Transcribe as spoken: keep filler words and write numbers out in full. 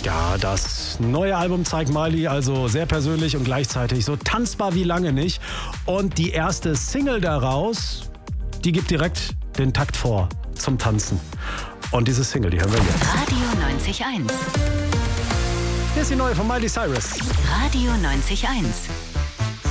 Ja, das neue Album zeigt Miley also sehr persönlich und gleichzeitig so tanzbar wie lange nicht. Und die erste Single daraus, die gibt direkt den Takt vor zum Tanzen. Und diese Single, die hören wir jetzt. Radio neunzig Komma eins. Hier ist die neue von Miley Cyrus. Radio neunzig Komma eins.